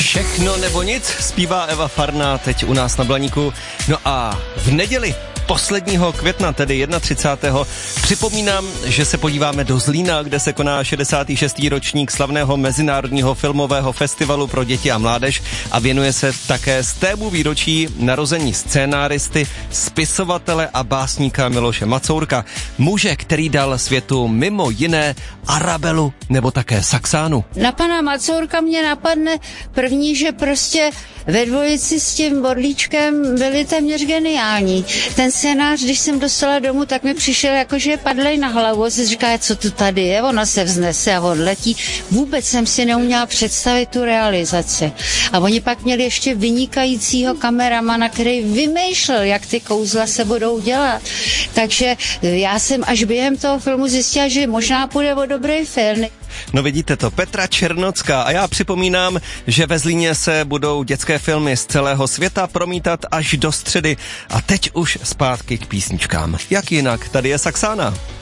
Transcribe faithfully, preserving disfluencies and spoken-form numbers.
Všechno nebo nic, zpívá Eva Farná teď u nás na Blaníku. No a v neděli posledního května, tedy třicátého prvního připomínám, že se podíváme do Zlína, kde se koná šedesátý šestý ročník slavného Mezinárodního filmového festivalu pro děti a mládež a věnuje se také stému výročí narození scénáristy, spisovatele a básníka Miloše Macourka, muže, který dal světu mimo jiné Arabelu nebo také Saxánu. Na pana Macourka mě napadne první, že prostě ve dvojici s tím Bodlíčkem byli téměř geniální. Ten scénář, když jsem dostala domů, tak mi přišel jako, že padlej na hlavu a si říká, co tu tady je, ona se vznese a odletí. Vůbec jsem si neuměla představit tu realizaci. A oni pak měli ještě vynikajícího kameramana, který vymýšlel, jak ty kouzla se budou dělat. Takže já jsem až během toho filmu zjistila, že možná půjde o dobrý film. No vidíte to, Petra Černocká a já připomínám, že ve Zlíně se budou dětské filmy z celého světa promítat až do středy a teď už zpátky k písničkám. Jak jinak, tady je Saxána.